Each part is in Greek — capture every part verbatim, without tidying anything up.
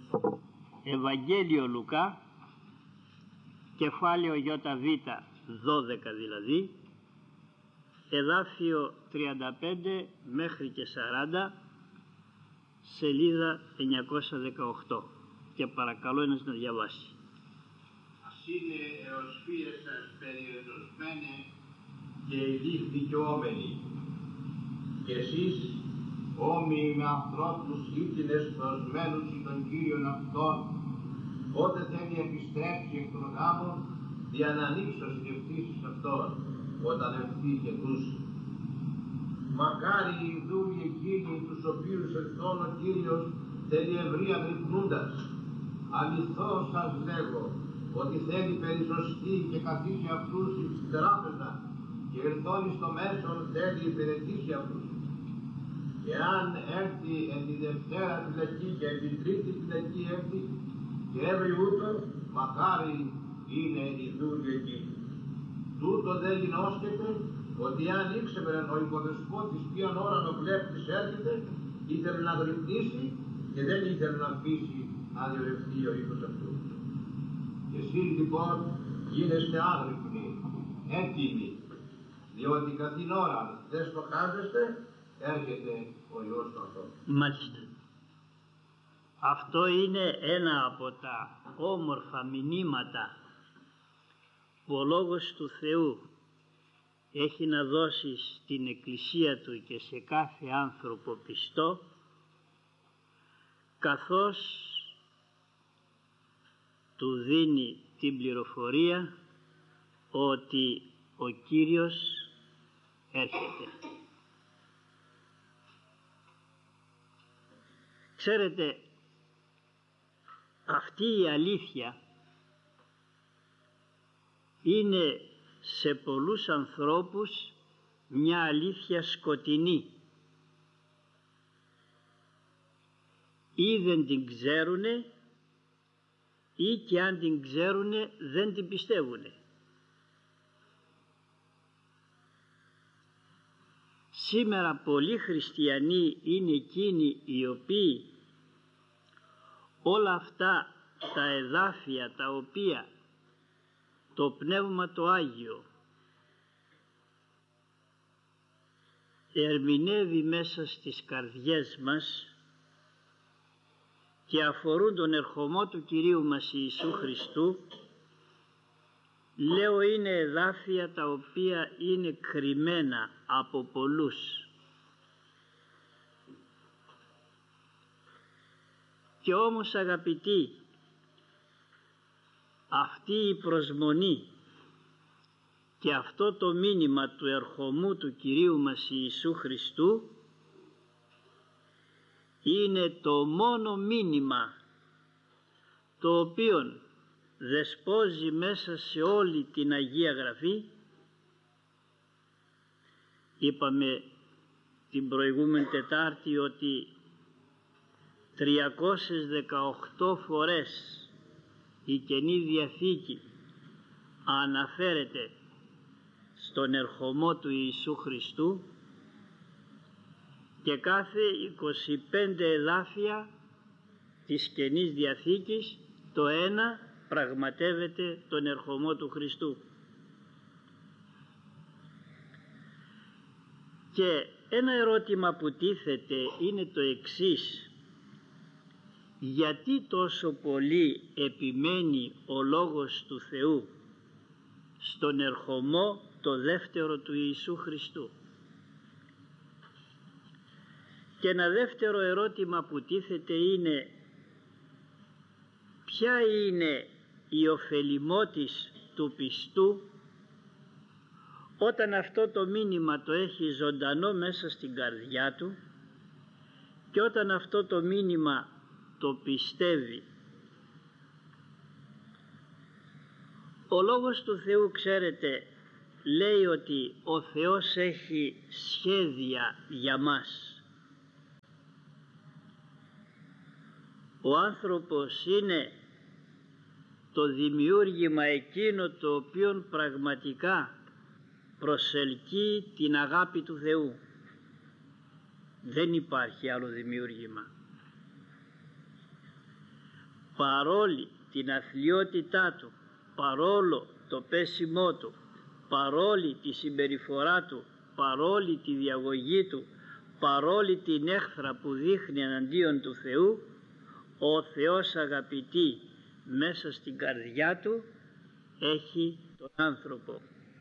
Ευαγγέλιο Λουκά, κεφάλαιο Ιβ, δώδεκα δηλαδή, εδάφιο τριάντα πέντε μέχρι και σαράντα, σελίδα εννιακόσια δεκαοκτώ, και παρακαλώ ένας να διαβάσει. Ας είναι εωσφίες σας περιεδροσμένε και ειδίχθηκιόμενοι, και εσείς όμοιοι με ανθρώπους ήτινες προσμένους ει των Κύριων αυτών, πότε θέλει επιστρέψει εκ των γάμων, δια να ανοίξω συνευτήσεις αυτών, όταν ευθύ και δούσει. Μακάρι οι δούλοι εκείνοι τους οποίους εχθών ο Κύριος θέλει ευρία ρυθμούντας. Αληθώς σας λέγω, ότι θέλει περισσοστή και καθίσει αυτούς εις την τράπεζα, και ερθώνει στο μέσον θέλει υπηρετήσει αυτούς. Και αν έρθει εν τη Δευτέρα φυλακή και εν την Τρίτη φυλακή έρθει και έβρι ούτω, μακάρι είναι η δούλη εκείνη. Τούτο δεν γινώσκεται, ότι αν ήξερε ο υποδεσπότης ποιαν ώρα ο κλέπτης έρχεται, ήθελε να γρυπνήσει και δεν ήθελε να αφήσει να διορευτεί ο οίκος αυτού. Και εσείς λοιπόν γίνεστε άγρυπνοι, έτοιμοι, διότι καθήν ώρα δεν στοχάζεστε, έρχεται ο Υιός του ανθρώπου. Μάλιστα. Αυτό είναι ένα από τα όμορφα μηνύματα που ο Λόγος του Θεού έχει να δώσει στην Εκκλησία Του και σε κάθε άνθρωπο πιστό, καθώς του δίνει την πληροφορία ότι ο Κύριος έρχεται. Ξέρετε, αυτή η αλήθεια είναι σε πολλούς ανθρώπους μια αλήθεια σκοτεινή. Ή δεν την ξέρουνε, ή και αν την ξέρουνε δεν την πιστεύουνε. Σήμερα πολλοί χριστιανοί είναι εκείνοι οι οποίοι όλα αυτά τα εδάφια τα οποία το Πνεύμα το Άγιο ερμηνεύει μέσα στις καρδιές μας και αφορούν τον ερχομό του Κυρίου μας Ιησού Χριστού, λέω είναι εδάφια τα οποία είναι κρυμμένα από πολλούς. Και όμως, αγαπητοί, αυτή η προσμονή και αυτό το μήνυμα του ερχομού του Κυρίου μας Ιησού Χριστού είναι το μόνο μήνυμα το οποίο δεσπόζει μέσα σε όλη την Αγία Γραφή. Είπαμε την προηγούμενη Τετάρτη ότι τριακόσιες δεκαοκτώ φορές η Καινή Διαθήκη αναφέρεται στον ερχομό του Ιησού Χριστού και κάθε είκοσι πέντε εδάφια της Καινής Διαθήκης το ένα πραγματεύεται τον ερχομό του Χριστού. Και ένα ερώτημα που τίθεται είναι το εξής: γιατί τόσο πολύ επιμένει ο Λόγος του Θεού στον ερχομό το δεύτερο του Ιησού Χριστού? Και ένα δεύτερο ερώτημα που τίθεται είναι: ποια είναι η ωφελημότης του πιστού όταν αυτό το μήνυμα το έχει ζωντανό μέσα στην καρδιά του και όταν αυτό το μήνυμα το πιστεύει? Ο Λόγος του Θεού, ξέρετε, λέει ότι ο Θεός έχει σχέδια για μας. Ο άνθρωπος είναι το δημιούργημα εκείνο το οποίο πραγματικά προσελκύει την αγάπη του Θεού. Δεν υπάρχει άλλο δημιούργημα. παρόλη την αθλιότητά του, παρόλο το πέσιμό του, παρόλη τη συμπεριφορά του, παρόλη τη διαγωγή του, παρόλη την έχθρα που δείχνει εναντίον του Θεού, ο Θεός, αγαπητοί, μέσα στην καρδιά του έχει τον άνθρωπο.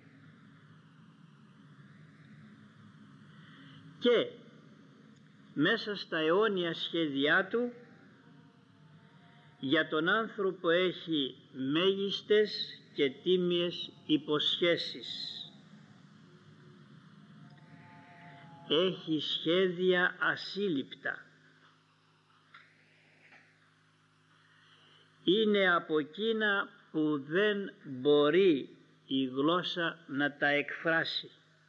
Και μέσα στα αιώνια σχέδιά του για τον άνθρωπο έχει μέγιστες και τίμιες υποσχέσεις. Έχει σχέδια ασύλληπτα. Είναι από εκείνα που δεν μπορεί η γλώσσα να τα εκφράσει.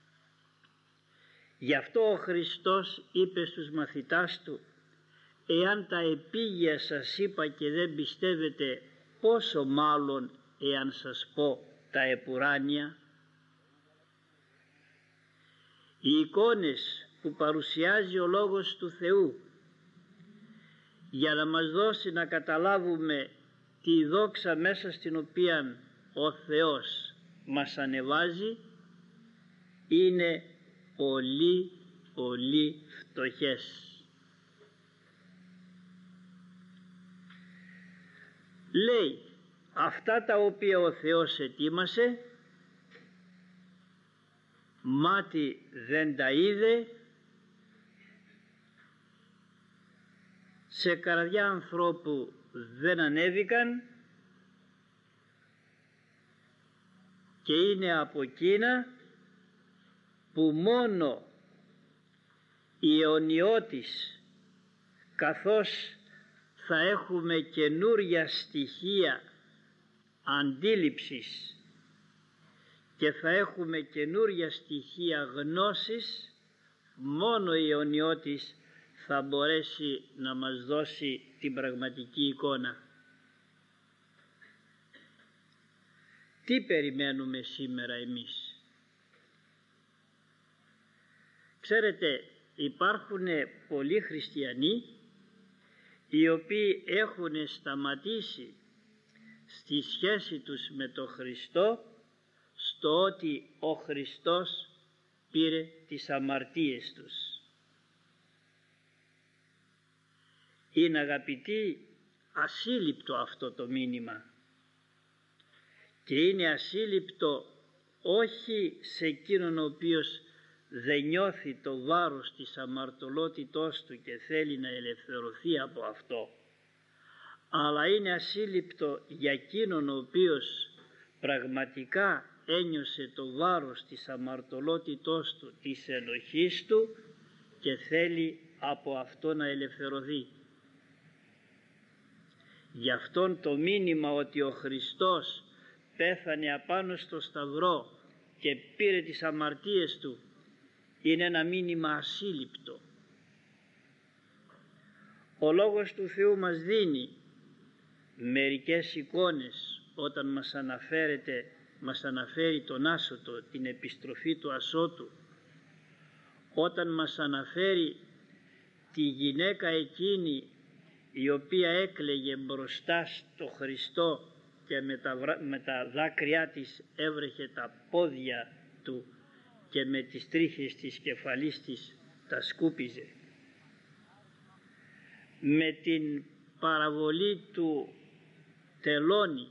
Γι' αυτό ο Χριστός είπε στους μαθητάς του: εάν τα επίγεια σας είπα και δεν πιστεύετε, πόσο μάλλον εάν σας πω τα επουράνια. Οι εικόνες που παρουσιάζει ο Λόγος του Θεού για να μας δώσει να καταλάβουμε τη δόξα μέσα στην οποία ο Θεός μας ανεβάζει, είναι πολύ πολύ φτωχές. Λέει αυτά τα οποία ο Θεός ετοίμασε, μάτι δεν τα είδε, σε καρδιά ανθρώπου δεν ανέβηκαν, και είναι από εκείνα που μόνο η αιωνιώτης, καθώς θα έχουμε καινούρια στοιχεία αντίληψης και θα έχουμε καινούρια στοιχεία γνώσης, μόνο η αιωνιώτης θα μπορέσει να μας δώσει την πραγματική εικόνα. Τι περιμένουμε σήμερα εμείς? Ξέρετε, υπάρχουν πολλοί χριστιανοί οι οποίοι έχουν σταματήσει στη σχέση τους με τον Χριστό στο ότι ο Χριστός πήρε τις αμαρτίες τους. Είναι, αγαπητοί, ασύλληπτο αυτό το μήνυμα, και είναι ασύλληπτο όχι σε εκείνον ο οποίος δεν νιώθει το βάρος της αμαρτωλότητός του και θέλει να ελευθερωθεί από αυτό, αλλά είναι ασύλληπτο για εκείνον ο οποίος πραγματικά ένιωσε το βάρος της αμαρτωλότητός του, της ενοχής του, και θέλει από αυτό να ελευθερωθεί. Γι' αυτόν το μήνυμα ότι ο Χριστός πέθανε απάνω στο σταυρό και πήρε τις αμαρτίες του είναι ένα μήνυμα ασύλληπτο. Ο Λόγος του Θεού μας δίνει μερικές εικόνες όταν μας αναφέρεται, μας αναφέρει τον άσωτο, την επιστροφή του ασώτου, όταν μας αναφέρει τη γυναίκα εκείνη η οποία έκλαιγε μπροστά στο Χριστό και με τα, με τα δάκρυά της έβρεχε τα πόδια του και με τις τρίχες της κεφαλής της τα σκούπιζε. Με την παραβολή του τελώνη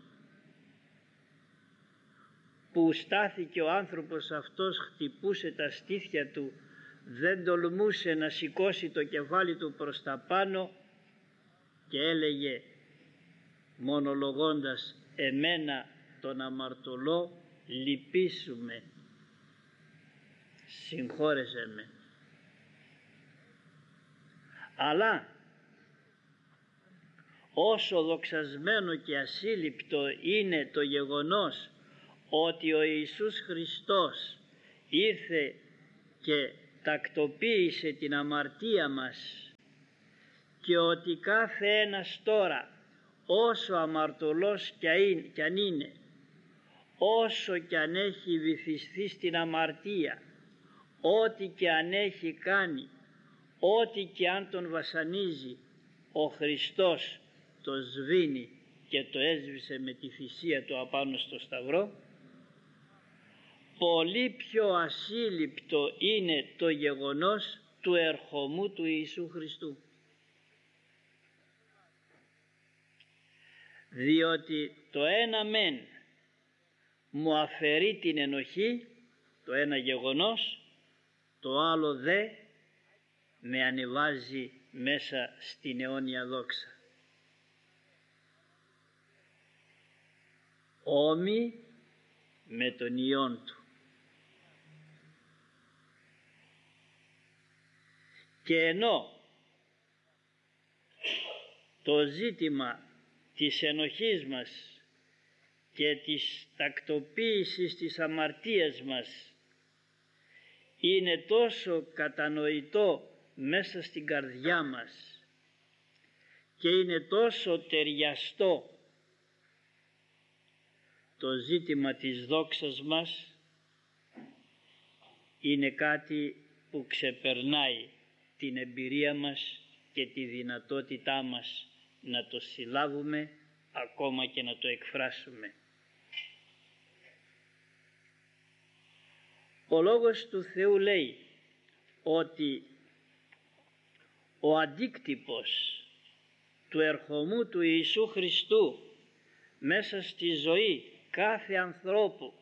που στάθηκε ο άνθρωπος αυτός, χτυπούσε τα στήθια του, δεν τολμούσε να σηκώσει το κεφάλι του προς τα πάνω και έλεγε μονολογώντας: εμένα τον αμαρτωλό λυπήσουμε, συγχώρεσέ με. Αλλά όσο δοξασμένο και ασύλληπτο είναι το γεγονός ότι ο Ιησούς Χριστός ήρθε και τακτοποίησε την αμαρτία μας, και ότι κάθε ένας τώρα, όσο αμαρτωλός κι αν είναι, όσο κι αν έχει βυθιστεί στην αμαρτία, ό,τι κι αν έχει κάνει, ό,τι κι αν τον βασανίζει, ο Χριστός το σβήνει και το έσβησε με τη θυσία του απάνω στο σταυρό, πολύ πιο ασύλληπτο είναι το γεγονός του ερχομού του Ιησού Χριστού. Διότι το ένα μεν μου αφαιρεί την ενοχή, το ένα γεγονός, το άλλο δε με ανεβάζει μέσα στην αιώνια δόξα. Όμοι με τον Υιόν του. Και ενώ το ζήτημα της ενοχής μας και της τακτοποίησης της αμαρτίας μας είναι τόσο κατανοητό μέσα στην καρδιά μας και είναι τόσο ταιριαστό το ζήτημα της δόξας μας, είναι κάτι που ξεπερνάει την εμπειρία μας και τη δυνατότητά μας να το συλλάβουμε, ακόμα και να το εκφράσουμε. Ο Λόγος του Θεού λέει ότι ο αντίκτυπος του ερχομού του Ιησού Χριστού μέσα στη ζωή κάθε ανθρώπου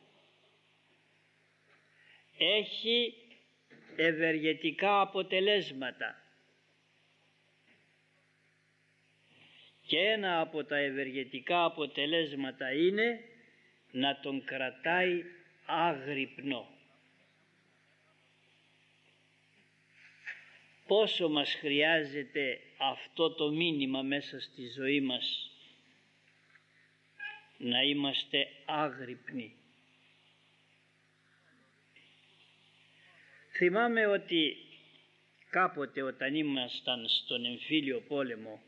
έχει ευεργετικά αποτελέσματα, και ένα από τα ευεργετικά αποτελέσματα είναι να τον κρατάει άγρυπνο. Πόσο μας χρειάζεται αυτό το μήνυμα μέσα στη ζωή μας, να είμαστε άγρυπνοι. Θυμάμαι ότι κάποτε όταν ήμασταν στον εμφύλιο πόλεμο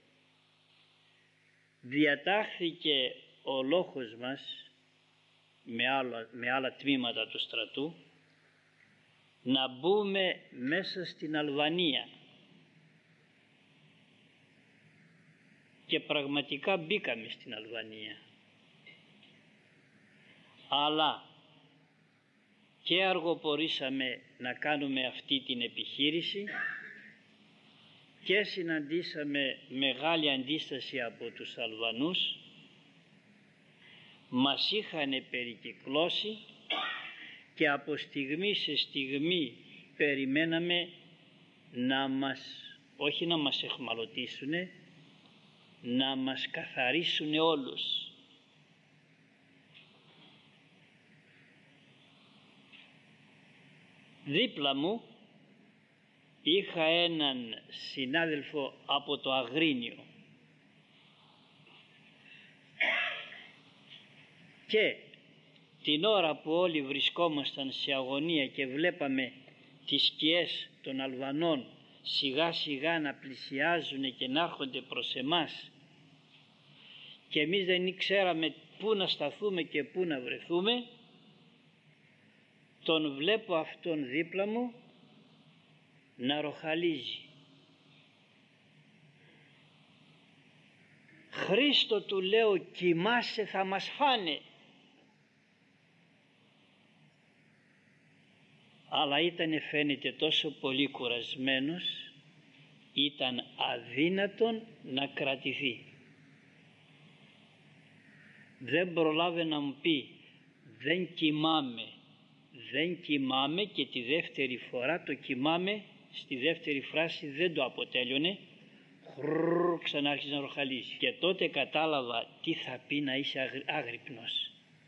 διατάχθηκε ο λόγος μας με άλλα, με άλλα τμήματα του στρατού να μπούμε μέσα στην Αλβανία, και πραγματικά μπήκαμε στην Αλβανία, αλλά και αργοπορήσαμε να κάνουμε αυτή την επιχείρηση και συναντήσαμε μεγάλη αντίσταση από τους Αλβανούς. Μας είχαν περικυκλώσει και από στιγμή σε στιγμή περιμέναμε να μας, όχι να μας εχμαλωτίσουνε, να μας καθαρίσουνε όλους. Δίπλα μου είχα έναν συνάδελφο από το Αγρίνιο και την ώρα που όλοι βρισκόμασταν σε αγωνία και βλέπαμε τις σκιές των Αλβανών σιγά σιγά να πλησιάζουν και να έρχονται προς εμάς και εμείς δεν ξέραμε πού να σταθούμε και πού να βρεθούμε, τον βλέπω αυτόν δίπλα μου να ροχαλίζει. «Χρήστο», του λέω, «κοιμάσαι, θα μας φάνε». Αλλά ήταν, φαίνεται, τόσο πολύ κουρασμένος, ήταν αδύνατον να κρατηθεί. Δεν προλάβε να μου πει «δεν κοιμάμαι». Δεν κοιμάμαι, και τη δεύτερη φορά το κοιμάμαι, στη δεύτερη φράση δεν το αποτέλειωνε, χρρρρ, ξανά άρχισε να ροχαλίζει. Και τότε κατάλαβα τι θα πει να είσαι άγρυπνος.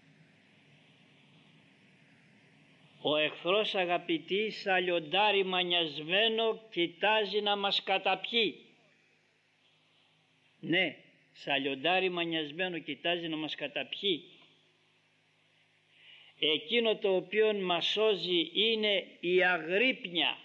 Ο εχθρός, αγαπητοί, σαν λιοντάρι μανιασμένο κοιτάζει να μας καταπιεί. Ναι, σαν λιοντάρι μανιασμένο κοιτάζει να μας καταπιεί. Εκείνο το οποίο μας σώζει είναι η αγρύπνια.